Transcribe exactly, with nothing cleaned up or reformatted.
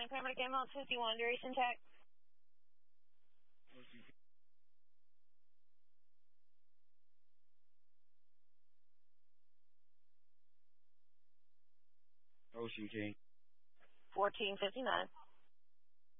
nine, Paramedic Ambulance fifty-one, duration check. Ocean King. fourteen fifty-nine.